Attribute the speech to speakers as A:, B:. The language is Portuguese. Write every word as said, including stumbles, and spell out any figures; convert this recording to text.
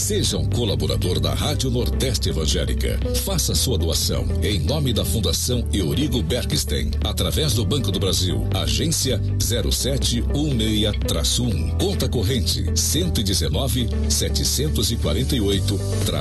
A: Seja um colaborador da Rádio Nordeste Evangélica. Faça sua doação em nome da Fundação Eurigo Bergstein, através do Banco do Brasil, agência zero sete um seis um, conta corrente cento e dezenove, setecentos e quarenta e oito,